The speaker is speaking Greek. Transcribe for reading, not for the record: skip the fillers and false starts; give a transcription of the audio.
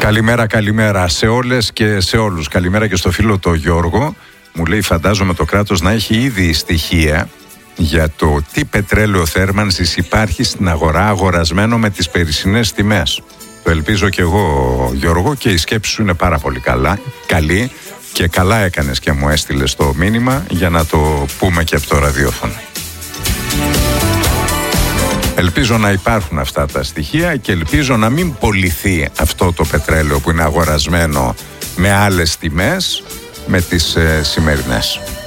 Καλημέρα σε όλες και σε όλους. Καλημέρα και στο φίλο το Γιώργο. Μου λέει, φαντάζομαι το κράτος να έχει ήδη στοιχεία για το τι πετρέλαιο θέρμανσης υπάρχει στην αγορά αγορασμένο με τις περισσινές τιμές. Το ελπίζω και εγώ, Γιώργο, και η σκέψη σου είναι πάρα πολύ καλή και καλά έκανες και μου έστειλες το μήνυμα για να το πούμε και από το ραδιόφωνο. Ελπίζω να υπάρχουν αυτά τα στοιχεία και ελπίζω να μην πωληθεί αυτό το πετρέλαιο που είναι αγορασμένο με άλλες τιμές με τις σημερινές.